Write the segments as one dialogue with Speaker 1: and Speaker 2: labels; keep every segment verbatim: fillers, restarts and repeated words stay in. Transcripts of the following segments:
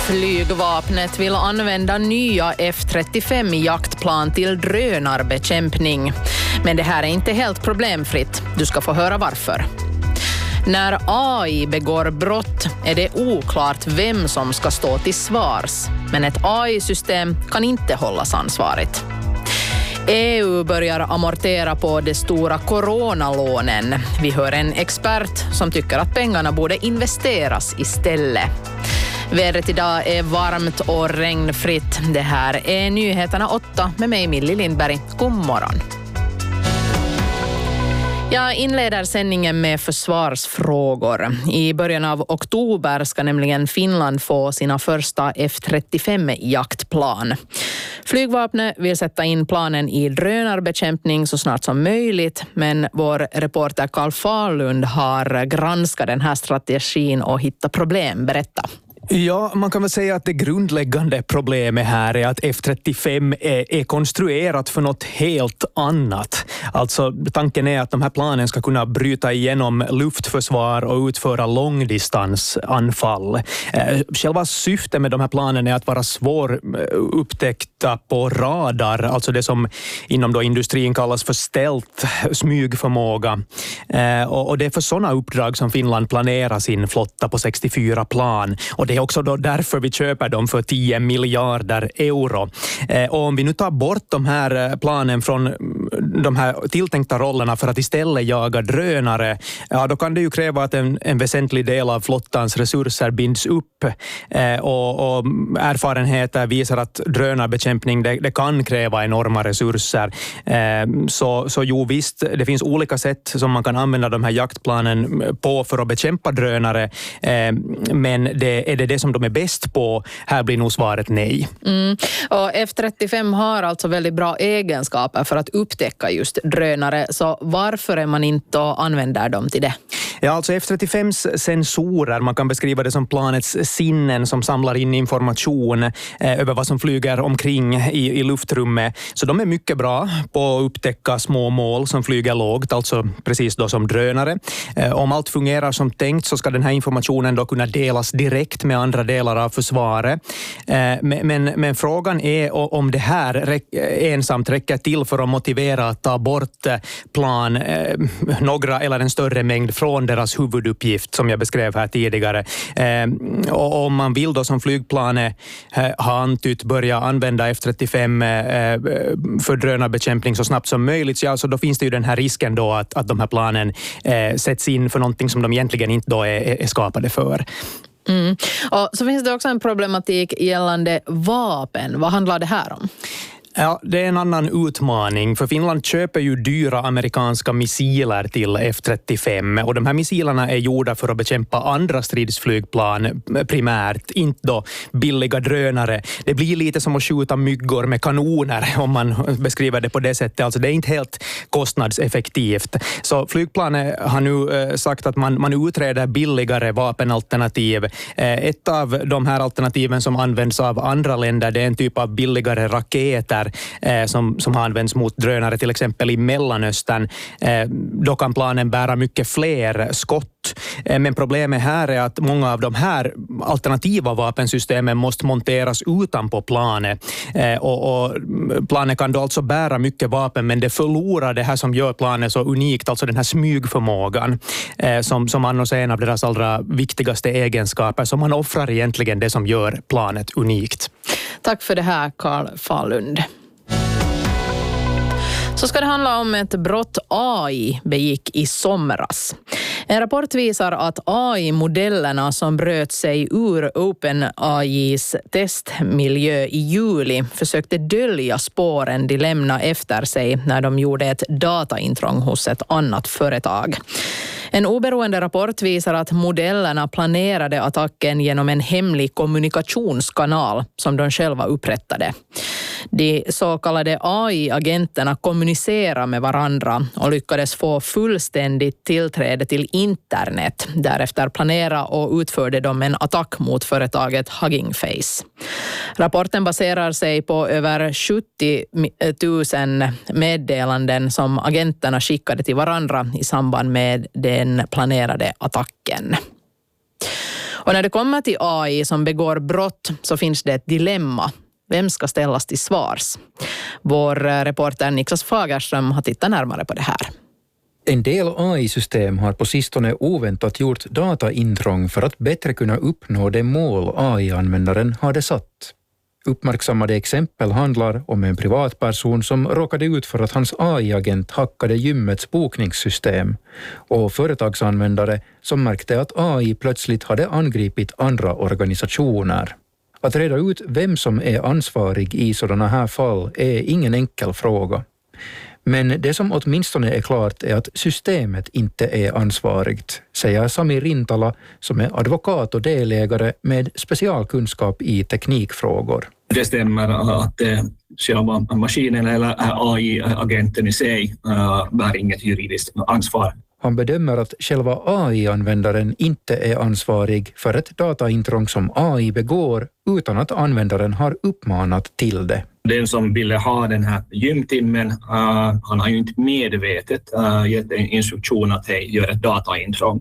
Speaker 1: Flygvapnet vill använda nya F trettiofem-jaktplan till drönarbekämpning. Men det här är inte helt problemfritt. Du ska få höra varför. När A I begår brott är det oklart vem som ska stå till svars. Men ett A I-system kan inte hållas ansvarigt. E U börjar amortera på de stora coronalånen. Vi hör en expert som tycker att pengarna borde investeras istället. Vädret idag är varmt och regnfritt. Det här är Nyheterna åtta med mig Millie Lindberg. God morgon. Jag inleder sändningen med försvarsfrågor. I början av oktober ska nämligen Finland få sina första F trettiofem-jaktplan. Flygvapnet vill sätta in planen i drönarbekämpning så snart som möjligt, men vår reporter Carl Fahlund har granskat den här strategin och hittat problem. Berätta.
Speaker 2: Ja, man kan väl säga att det grundläggande problemet här är att F trettiofem är, är konstruerat för något helt annat. Alltså tanken är att de här planen ska kunna bryta igenom luftförsvar och utföra långdistansanfall. Själva syftet med de här planen är att vara svårupptäckta på radar, alltså det som inom då industrin kallas för stealth, smygförmåga. Och det är för sådana uppdrag som Finland planerar sin flotta på sextiofyra plan. Och det Det är också då därför vi köper dem för tio miljarder euro. Eh, och om vi nu tar bort de här planen från de här tilltänkta rollerna för att istället jaga drönare, ja, då kan det ju kräva att en, en väsentlig del av flottans resurser binds upp. Eh, och, och erfarenheter visar att drönarbekämpning det, det kan kräva enorma resurser. Eh, så, så jo visst, det finns olika sätt som man kan använda de här jaktplanen på för att bekämpa drönare. Eh, men det är det det som de är bäst på? Här blir nog svaret nej.
Speaker 1: Mm. Och F trettiofem har alltså väldigt bra egenskaper för att upptäcka just drönare. Så varför är man inte och använder dem till det?
Speaker 2: Ja, alltså F trettiofems sensorer, man kan beskriva det som planets sinnen som samlar in information eh, över vad som flyger omkring i, i luftrummet. Så de är mycket bra på att upptäcka små mål som flyger lågt, alltså precis då som drönare. Eh, om allt fungerar som tänkt så ska den här informationen då kunna delas direkt med andra delar av försvaret. Eh, men, men, men frågan är om det här räck, ensamt räcker till för att motivera att ta bort plan, eh, några eller en större mängd från deras huvuduppgift som jag beskrev här tidigare. Eh, och om man vill då som flygplanet eh, ha antytt börja använda F trettiofem eh, för drönarbekämpning så snabbt som möjligt, så alltså då finns det ju den här risken då att, att de här planen eh, sätts in för någonting som de egentligen inte då är, är skapade för.
Speaker 1: Mm. Och så finns det också en problematik gällande vapen. Vad handlar det här om?
Speaker 2: Ja, det är en annan utmaning, för Finland köper ju dyra amerikanska missiler till F trettiofem och de här missilerna är gjorda för att bekämpa andra stridsflygplan primärt, inte då billiga drönare. Det blir lite som att skjuta myggor med kanoner om man beskriver det på det sättet. Alltså det är inte helt kostnadseffektivt. Så flygplanet har nu sagt att man, man utreder billigare vapenalternativ. Ett av de här alternativen som används av andra länder, det är en typ av billigare raketer Eh, som, som har använts mot drönare till exempel i Mellanöstern. Eh, då kan planen bära mycket fler skott. Eh, men problemet här är att många av de här alternativa vapensystemen måste monteras utanpå planet. Eh, och, och planet kan då alltså bära mycket vapen, men det förlorar det här som gör planet så unikt, alltså den här smygförmågan eh, som, som annars är en av deras allra viktigaste egenskaper. Så man offrar egentligen det som gör planet unikt.
Speaker 1: Tack för det här, Carl Fahlund. Så ska det handla om ett brott A I begick i somras. En rapport visar att A I-modellerna som bröt sig ur OpenAIs testmiljö i juli försökte dölja spåren de lämnade efter sig när de gjorde ett dataintrång hos ett annat företag. En oberoende rapport visar att modellerna planerade attacken genom en hemlig kommunikationskanal som de själva upprättade. De så kallade A I-agenterna kommunicerade med varandra och lyckades få fullständigt tillträde till internet. Därefter planerade och utförde de en attack mot företaget Hugging Face. Rapporten baserar sig på över sjuttio tusen meddelanden som agenterna skickade till varandra i samband med den planerade attacken. Och när det kommer till A I som begår brott så finns det ett dilemma. Vem ska ställas till svars? Vår reporter Niklas Fagerström har tittat närmare på det här.
Speaker 3: En del A I-system har på sistone oväntat gjort dataintrång för att bättre kunna uppnå det mål A I-användaren hade satt. Uppmärksammade exempel handlar om en privatperson som råkade ut för att hans A I-agent hackade gymmets bokningssystem och företagsanvändare som märkte att A I plötsligt hade angripit andra organisationer. Att reda ut vem som är ansvarig i sådana här fall är ingen enkel fråga. Men det som åtminstone är klart är att systemet inte är ansvarigt, säger Sami Rintala som är advokat och delägare med specialkunskap i teknikfrågor.
Speaker 4: Det stämmer att själva maskinen eller A I-agenten i sig bär inget juridiskt ansvar.
Speaker 3: Han bedömer att själva A I-användaren inte är ansvarig för ett dataintrång som A I begår utan att användaren har uppmanat till det.
Speaker 4: Den som ville ha den här gymtimmen, uh, han har ju inte medvetet uh, gett en instruktion att hej, gör ett dataintrång.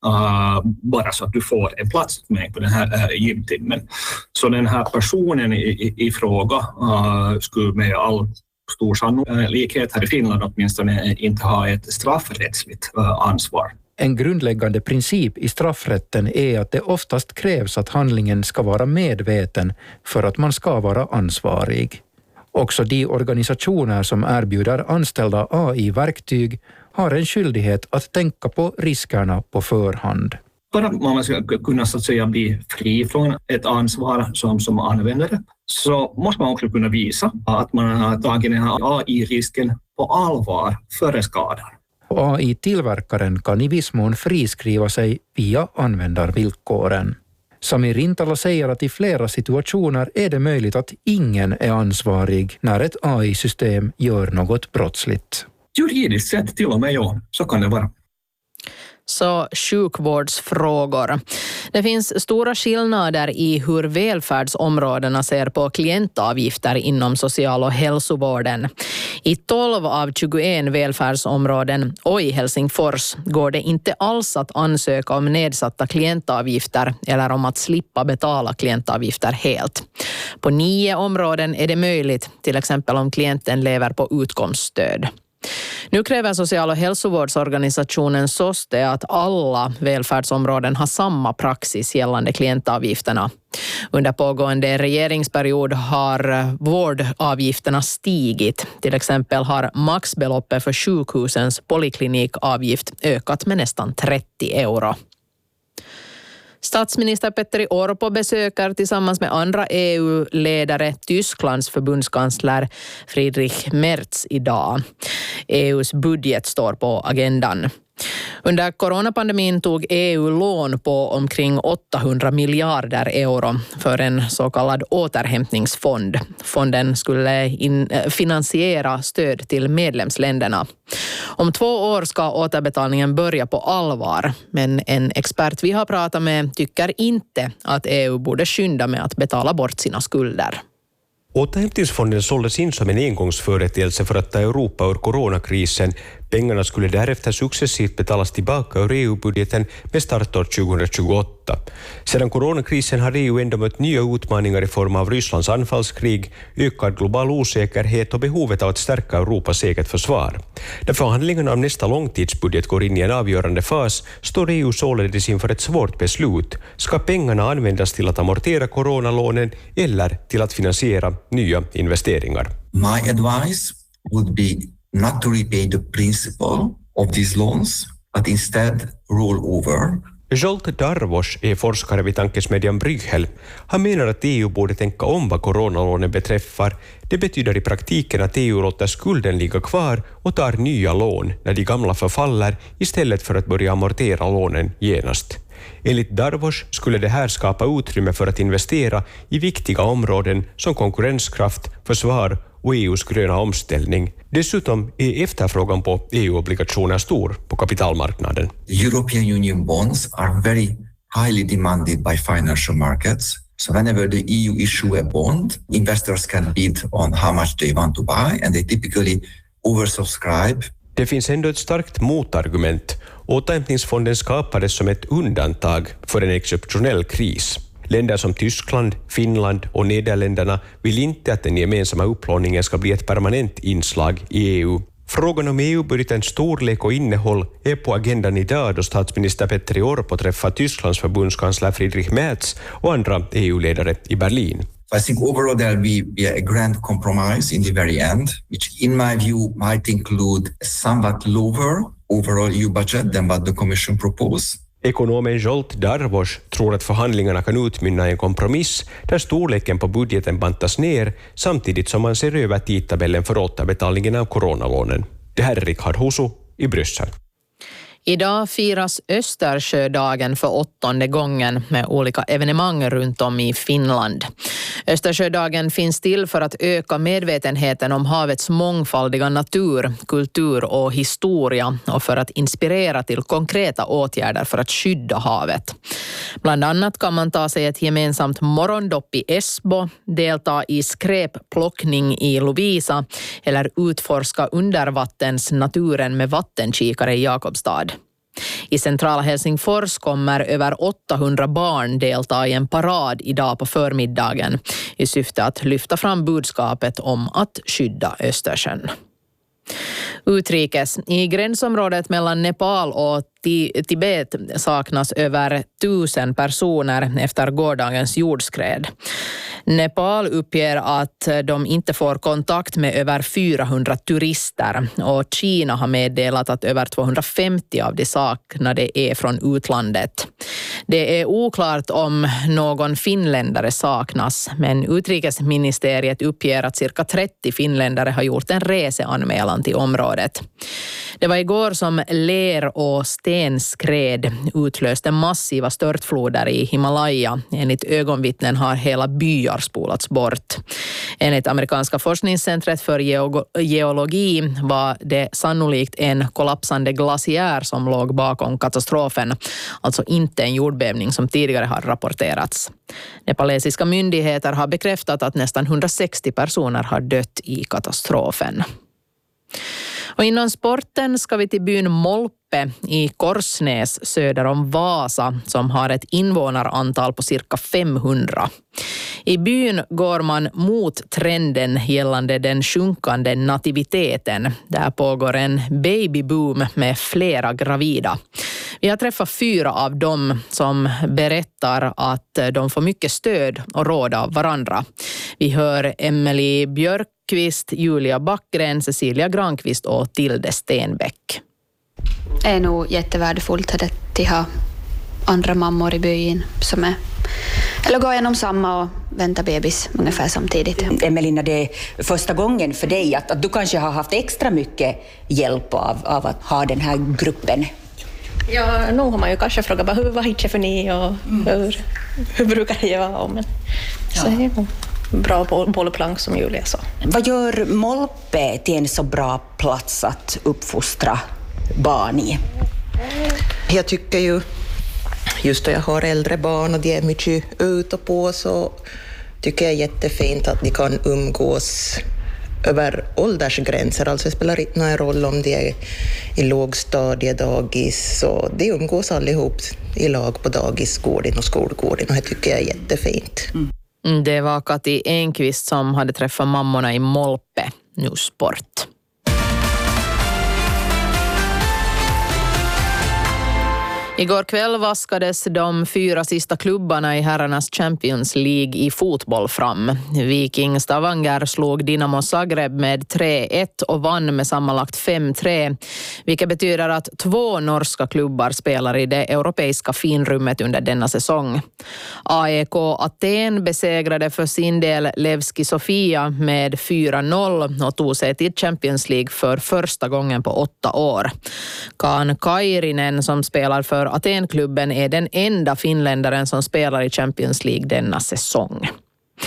Speaker 4: Uh, bara så att du får en plats med på den här uh, gymtimmen. Så den här personen i, i, i fråga uh, skulle med all stor sannolikhet här i Finland åtminstone inte ha ett straffrättsligt uh, ansvar.
Speaker 3: En grundläggande princip i straffrätten är att det oftast krävs att handlingen ska vara medveten för att man ska vara ansvarig. Också de organisationer som erbjuder anställda A I-verktyg har en skyldighet att tänka på riskerna på förhand.
Speaker 4: För att man ska kunna så att säga bli fri från ett ansvar som, som användare så måste man också kunna visa att man har tagit den här A I-risken på allvar före skadan.
Speaker 3: A I-tillverkaren kan i viss mån friskriva sig via användarvillkoren. Sami Rintala säger att i flera situationer är det möjligt att ingen är ansvarig när ett A I-system gör något brottsligt.
Speaker 4: Juridiskt sett till och med ja, så kan det vara.
Speaker 1: Så sjukvårdsfrågor. Det finns stora skillnader i hur välfärdsområdena ser på klientavgifter inom social- och hälsovården. I tolv av tjugoett välfärdsområden och i Helsingfors går det inte alls att ansöka om nedsatta klientavgifter eller om att slippa betala klientavgifter helt. På nio områden är det möjligt, till exempel om klienten lever på utkomststöd. Nu kräver social- och hälsovårdsorganisationen SOSTE att alla välfärdsområden har samma praxis gällande klientavgifterna. Under pågående regeringsperiod har vårdavgifterna stigit. Till exempel har maxbeloppet för sjukhusens poliklinikavgift ökat med nästan trettio euro. Statsminister Petteri Orpo besöker tillsammans med andra E U-ledare Tysklands förbundskansler Friedrich Merz idag. E U:s budget står på agendan. Under coronapandemin tog E U lån på omkring åttahundra miljarder euro för en så kallad återhämtningsfond. Fonden skulle in, finansiera stöd till medlemsländerna. Om två år ska återbetalningen börja på allvar, men en expert vi har pratat med tycker inte att E U borde skynda med att betala bort sina skulder.
Speaker 5: Återhämtningsfonden såldes in som en engångsföreteelse för att ta Europa ur coronakrisen. Pengarna skulle därefter successivt betalas tillbaka ur E U-budgeten med startår tjugohundratjugoåtta. Sedan coronakrisen har E U ändå mött nya utmaningar i form av Rysslands anfallskrig, ökad global osäkerhet och behovet av att stärka Europas eget försvar. När förhandlingarna om nästa långtidsbudget går in i en avgörande fas står E U således inför ett svårt beslut. Ska pengarna användas till att amortera coronalånen eller till att finansiera nya investeringar?
Speaker 6: My advice would be not to repay the principal of these loans, but instead roll over.
Speaker 5: Zsolt Darvos är forskare vid tankesmedjan Bruegel. Han menar att E U borde tänka om vad coronalånen beträffar. Det betyder i praktiken att E U låter skulden ligga kvar och tar nya lån när de gamla förfaller istället för att börja amortera lånen genast. Enligt Darvos skulle det här skapa utrymme för att investera i viktiga områden som konkurrenskraft, försvar och E U:s gröna omställning. Dessutom är efterfrågan på E U-obligationer stor på kapitalmarknaden.
Speaker 6: European Union bonds are very highly demanded by financial markets. So whenever the E U issue a bond, investors can bid on how much they want to buy and they typically oversubscribe.
Speaker 5: Det finns ändå ett starkt motargument. Återhämtningsfonden skapades som ett undantag för en exceptionell kris. Länder som Tyskland, Finland och Nederländerna vill inte att den gemensamma upplåningen ska bli ett permanent inslag i E U. Frågan om E U-budgetens storlek och innehåll är på agendan idag då statsminister Petteri Orpo träffar Tysklands förbundskansler Friedrich Merz och andra E U-ledare i Berlin.
Speaker 6: I think overall there will be a grand compromise in the very end, which in my view might include a somewhat lower overall E U budget than what the Commission proposed.
Speaker 5: Ekonomen Zsolt Darvos tror att förhandlingarna kan utmynna i en kompromiss där storleken på budgeten bantas ner samtidigt som man ser över tidtabellen för återbetalningen av coronalånen. Det här är Richard Husu i Bryssel.
Speaker 1: Idag firas Östersjödagen för åttonde gången med olika evenemang runt om i Finland. Östersjödagen finns till för att öka medvetenheten om havets mångfaldiga natur, kultur och historia och för att inspirera till konkreta åtgärder för att skydda havet. Bland annat kan man ta sig ett gemensamt morgondopp i Esbo, delta i skräpplockning i Lovisa eller utforska undervattensnaturen med vattenkikare i Jakobstad. I centrala Helsingfors kommer över åttahundra barn delta i en parad idag på förmiddagen i syfte att lyfta fram budskapet om att skydda Östersjön. Utrikes. I gränsområdet mellan Nepal och Tibet saknas över tusen personer efter gårdagens jordskred. Nepal uppger att de inte får kontakt med över fyrahundra turister och Kina har meddelat att över tvåhundrafemtio av de saknade är från utlandet. Det är oklart om någon finländare saknas, men utrikesministeriet uppger att cirka trettio finländare har gjort en reseanmälan till området. Det var igår som ler- och stenskred utlöste massiva störtfloder i Himalaya. Enligt ögonvittnen har hela byar spolats bort. Enligt amerikanska forskningscentret för geog- geologi var det sannolikt en kollapsande glaciär som låg bakom katastrofen, alltså inte en jordbävning som tidigare har rapporterats. Nepalesiska myndigheter har bekräftat att nästan hundrasextio personer har dött i katastrofen. Och inom sporten ska vi till byn Molpe i Korsnäs söder om Vasa som har ett invånarantal på cirka femhundra. I byn går man mot trenden gällande den sjunkande nativiteten. Där pågår en babyboom med flera gravida. Vi har träffat fyra av dem som berättar att de får mycket stöd och råd av varandra. Vi hör Emily Björkqvist, Julia Backgren, Cecilia Granqvist och Tilde Stenbäck.
Speaker 7: Det är nog jättevärdefullt att de har andra mammor i byn som är eller går igenom samma och väntar bebis ungefär samtidigt.
Speaker 8: Emelina, det är första gången för dig att, att du kanske har haft extra mycket hjälp av, av att ha den här gruppen.
Speaker 9: Ja, nu har man ju kanske frågat bara, hur, vad hittar för ni och hur, hur brukar det vara? Men, ja. Så det är bra bollplank som Julia sa.
Speaker 8: Vad gör Molpe till en så bra plats att uppfostra barn i?
Speaker 10: Jag tycker ju, just då jag har äldre barn och de är mycket ute och på, så tycker jag är jättefint att de kan umgås över åldersgränser. Alltså det spelar inte någon roll om de är i lågstadiedagis, så de umgås allihop i lag på dagisgården och skolgården, och det tycker jag är jättefint.
Speaker 1: Mm. Det var Kati Enqvist som hade träffat mammorna i Molpe, nu sport. Igår kväll vaskades de fyra sista klubbarna i herrarnas Champions League i fotboll fram. Viking Stavanger slog Dinamo Zagreb med tre ett och vann med sammanlagt fem tre, vilket betyder att två norska klubbar spelar i det europeiska finrummet under denna säsong. A E K Aten besegrade för sin del Levski Sofia med fyra noll och tog sig till Champions League för första gången på åtta år. Kaan Kairinen som spelar för Atenklubben är den enda finländaren som spelar i Champions League denna säsong.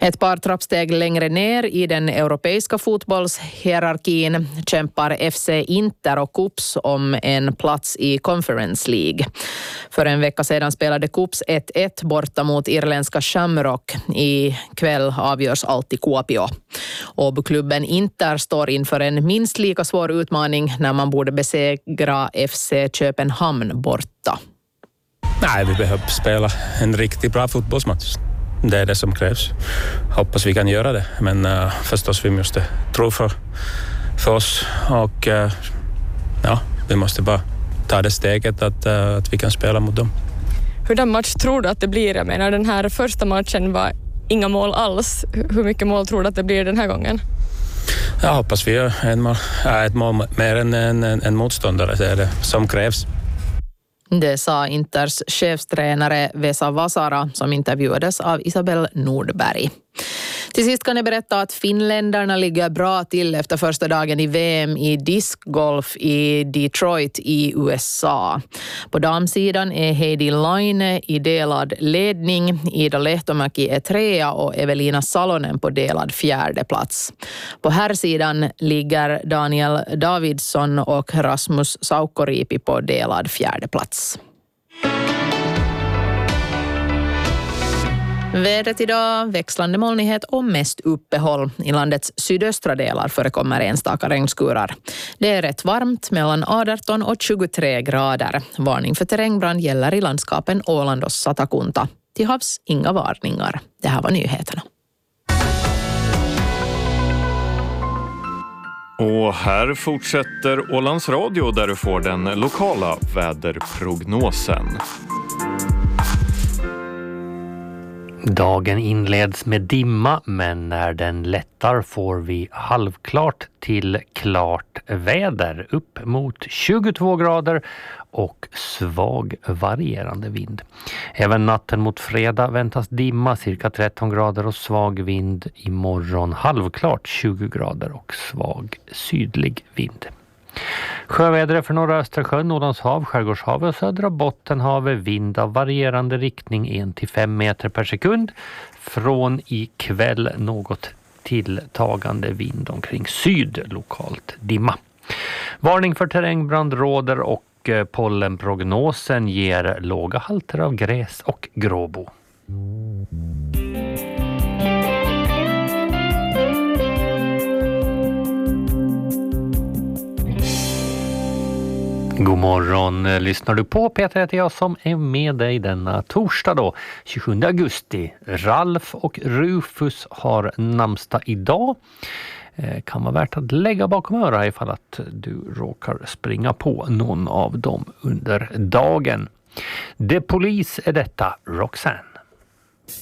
Speaker 1: Ett par trappsteg längre ner i den europeiska fotbollshierarkin kämpar F C Inter och Kups om en plats i Conference League. För en vecka sedan spelade Kups ett ett borta mot irländska Shamrock. I kväll avgörs allt i Kuopio. Och klubben Inter står inför en minst lika svår utmaning när man borde besegra F C Köpenhamn borta.
Speaker 11: Nej, vi behöver spela en riktigt bra fotbollsmatch. Det är det som krävs. Hoppas vi kan göra det. Men uh, förstås vi måste tro för, för oss. Och uh, ja, vi måste bara ta det steget att, uh, att vi kan spela mot dem.
Speaker 12: Hur match tror du att det blir? Jag menar, den här första matchen var inga mål alls. Hur mycket mål tror du att det blir den här gången?
Speaker 11: Jag hoppas vi gör en mål, äh, ett mål mer än en, en, en motståndare. Det är det som krävs.
Speaker 1: Det sa Inters chefstränare Vesa Vasara som intervjuades av Isabel Nordberg. Till sist kan jag berätta att finländarna ligger bra till efter första dagen i V M i discgolf i Detroit i U S A. På damsidan är Heidi Laine i delad ledning, Ida Lehtomäki är trea och Evelina Salonen på delad fjärde plats. På herrsidan ligger Daniel Davidsson och Rasmus Saukoriipi på delad fjärde plats. Vädret idag, växlande molnighet och mest uppehåll. I landets sydöstra delar förekommer enstaka regnskurar. Det är rätt varmt, mellan arton och tjugotre grader. Varning för terrängbrand gäller i landskapen Åland och Satakunta. Till havs inga varningar. Det här var nyheterna.
Speaker 13: Och här fortsätter Ålands Radio där du får den lokala väderprognosen.
Speaker 14: Dagen inleds med dimma, men när den lättar får vi halvklart till klart väder upp mot tjugotvå grader och svag varierande vind. Även natten mot fredag väntas dimma, cirka tretton grader och svag vind. Imorgon halvklart tjugo grader och svag sydlig vind. Sjövädret för norra Östersjön, Ålandshav, Skärgårdshavet och södra Bottenhavet, vind av varierande riktning en till fem meter per sekund. Från ikväll något tilltagande vind omkring syd, lokalt dimma. Varning för terrängbrand råder och pollenprognosen ger låga halter av gräs och gråbo. God morgon, lyssnar du på Peter heter jag som är med dig denna torsdag då, tjugosjunde augusti. Ralf och Rufus har namnsdag idag. Kan vara värt att lägga bakom öra ifall att du råkar springa på någon av dem under dagen. Det polis är detta, Roxanne.